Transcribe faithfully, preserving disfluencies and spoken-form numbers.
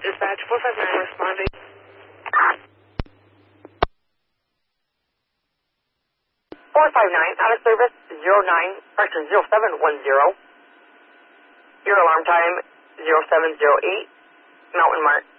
Dispatch four five nine responding. four five nine, out of service, zero nine, correction, zero seven one zero. Your alarm time, zero seven zero eight, Mountain Mark.